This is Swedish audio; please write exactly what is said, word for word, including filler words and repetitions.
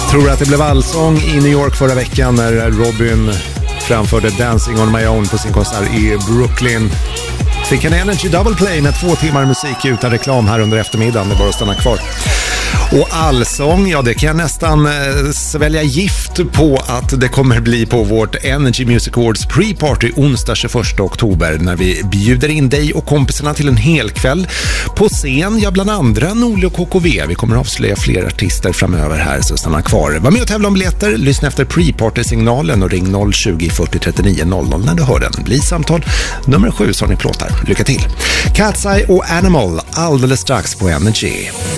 Tror att det blev allsång i New York förra veckan när Robin framförde Dancing on my own på sin konsert i Brooklyn. Fick en Energy Double Play med två timmar musik utan reklam här under eftermiddagen. Det är bara att stanna kvar. Och allsång, ja det kan jag nästan eh, svälja gift på att det kommer bli på vårt Energy Music Awards pre-party onsdag tjugoförsta oktober när vi bjuder in dig och kompisarna till en hel kväll på scen, ja bland andra Norli och K K V. Vi kommer att avslöja fler artister framöver här, så stanna kvar. Var med och tävla om biljetter, lyssna efter pre-party-signalen och ring noll tjugo fyrtio trettionio noll noll när du hör den. Bli samtal nummer sju så har ni plåtar. Lycka till! Cat's Eye och Animal alldeles strax på Energy.